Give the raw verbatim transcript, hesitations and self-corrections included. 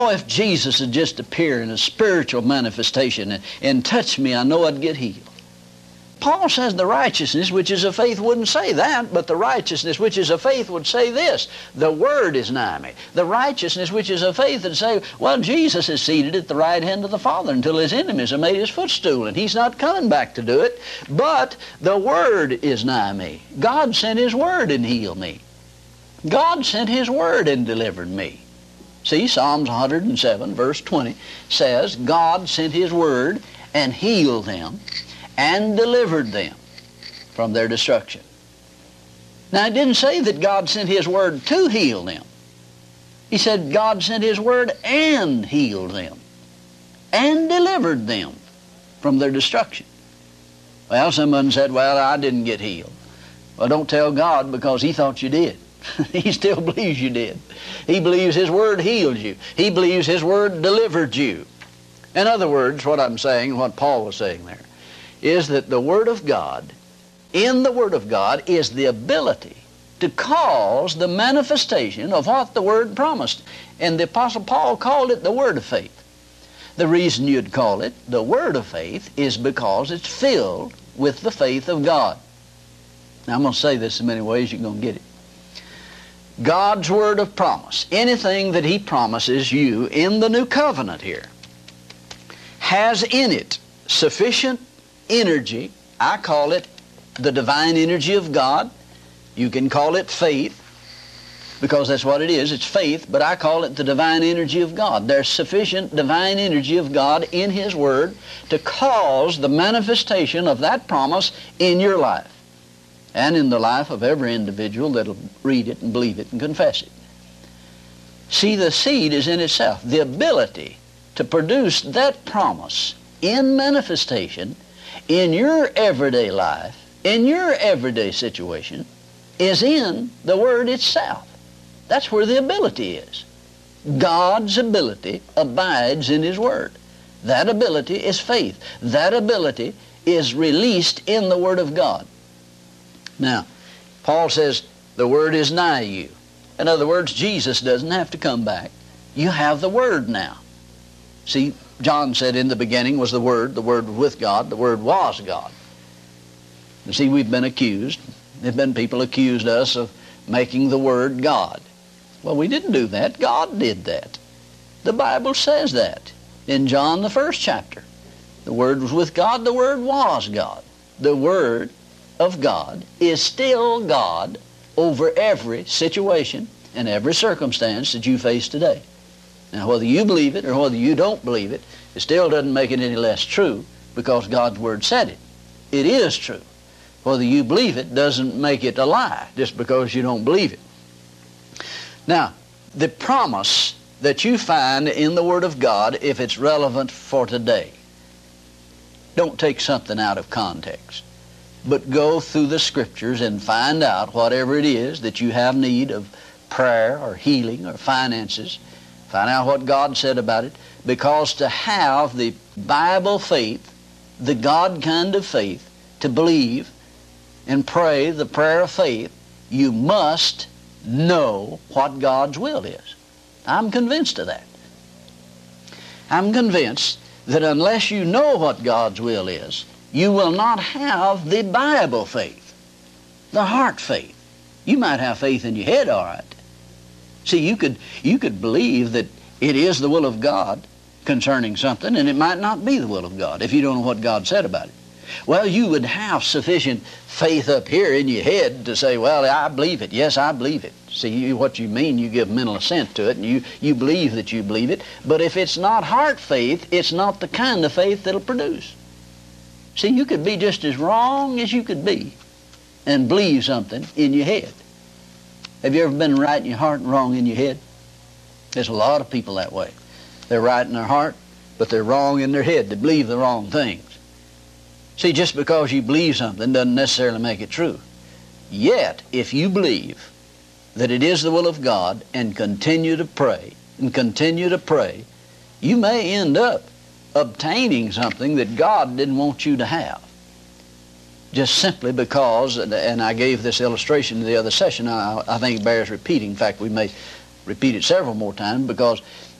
if Jesus had just appeared in a spiritual manifestation and, and touched me, I know I'd get healed. Paul says the righteousness which is of faith wouldn't say that, but the righteousness which is of faith would say this: the Word is nigh me. The righteousness which is of faith would say, well, Jesus is seated at the right hand of the Father until His enemies are made His footstool, and He's not coming back to do it, but the Word is nigh me. God sent His Word and healed me. God sent His Word and delivered me. See, Psalms one hundred seven, verse twenty says, God sent His Word and healed them and delivered them from their destruction. Now, it didn't say that God sent His Word to heal them. He said God sent His Word and healed them and delivered them from their destruction. Well, someone said, well, I didn't get healed. Well, don't tell God, because He thought you did. He still believes you did. He believes His Word healed you. He believes His Word delivered you. In other words, what I'm saying, what Paul was saying there, is that the Word of God, in the Word of God, is the ability to cause the manifestation of what the Word promised. And the Apostle Paul called it the Word of faith. The reason you'd call it the Word of faith is because it's filled with the faith of God. Now, I'm going to say this in many ways, you're going to get it. God's word of promise, anything that He promises you in the new covenant here, has in it sufficient energy. I call it the divine energy of God. You can call it faith, because that's what it is. It's faith, but I call it the divine energy of God. There's sufficient divine energy of God in His Word to cause the manifestation of that promise in your life and in the life of every individual that'll read it and believe it and confess it. See, the seed is in itself. The ability to produce that promise in manifestation in your everyday life, in your everyday situation, is in the Word itself. That's where the ability is. God's ability abides in His Word. That ability is faith. That ability is released in the Word of God. Now, Paul says the Word is nigh you. In other words, Jesus doesn't have to come back. You have the Word now. See, John said in the beginning was the Word, the Word was with God, the Word was God. You see, we've been accused. There have been people accused us of making the Word God. Well, we didn't do that. God did that. The Bible says that in John the first chapter. The Word was with God, the Word was God. The Word of God is still God over every situation and every circumstance that you face today. Now, whether you believe it or whether you don't believe it, it still doesn't make it any less true, because God's Word said it. It is true. Whether you believe it doesn't make it a lie just because you don't believe it. Now, the promise that you find in the Word of God, if it's relevant for today, don't take something out of context, but go through the Scriptures and find out whatever it is that you have need of, prayer or healing or finances. Find out what God said about it, because to have the Bible faith, the God kind of faith, to believe and pray the prayer of faith, you must know what God's will is. I'm convinced of that. I'm convinced that unless you know what God's will is, you will not have the Bible faith, the heart faith. You might have faith in your head, all right. See, you could, you could believe that it is the will of God concerning something, and it might not be the will of God if you don't know what God said about it. Well, you would have sufficient faith up here in your head to say, well, I believe it. Yes, I believe it. See, you, what you mean, you give mental assent to it, and you, you believe that you believe it. But if it's not heart faith, it's not the kind of faith that'll produce. See, you could be just as wrong as you could be and believe something in your head. Have you ever been right in your heart and wrong in your head? There's a lot of people that way. They're right in their heart, but they're wrong in their head. They believe the wrong things. See, just because you believe something doesn't necessarily make it true. Yet, if you believe that it is the will of God and continue to pray and continue to pray, you may end up obtaining something that God didn't want you to have. Just simply because, and I gave this illustration in the other session, I, I think it bears repeating. In fact, we may repeat it several more times, because